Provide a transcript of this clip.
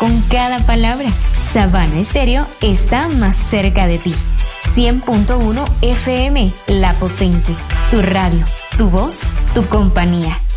con cada palabra. Sabana Estéreo está más cerca de ti. 100.1 FM, La Potente. Tu radio, tu voz, tu compañía.